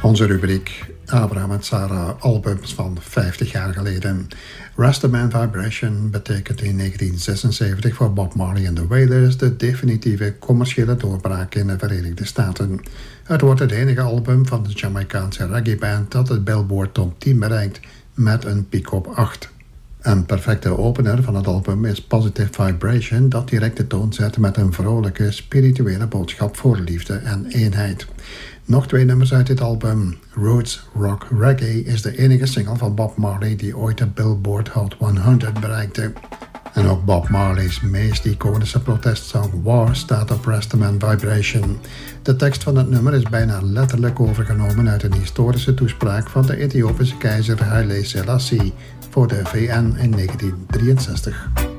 Onze rubriek Abraham en Sarah albums van 50 jaar geleden. Rastaman Vibration betekent in 1976 voor Bob Marley en The Wailers de definitieve commerciële doorbraak in de Verenigde Staten. Het wordt het enige album van de Jamaicaanse reggae-band dat het Billboard Top 10 bereikt met een piek op 8. Een perfecte opener van het album is Positive Vibration, dat direct de toon zet met een vrolijke, spirituele boodschap voor liefde en eenheid. Nog 2 nummers uit dit album. Roots Rock Reggae is de enige single van Bob Marley die ooit de Billboard Hot 100 bereikte. En ook Bob Marley's meest iconische protestsong War staat op Rastaman Vibration. De tekst van het nummer is bijna letterlijk overgenomen uit een historische toespraak van de Ethiopische keizer Haile Selassie voor de VN in 1963.